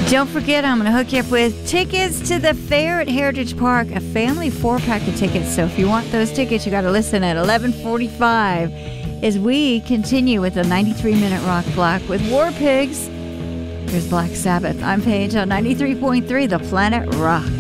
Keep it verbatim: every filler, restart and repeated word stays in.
Don't forget, I'm going to hook you up with tickets to the fair at Heritage Park, a family four-pack of tickets. So if you want those tickets, you got to listen at eleven forty-five as we continue with the ninety-three minute rock block with War Pigs. Here's Black Sabbath. I'm Paige on ninety-three point three The Planet Rock.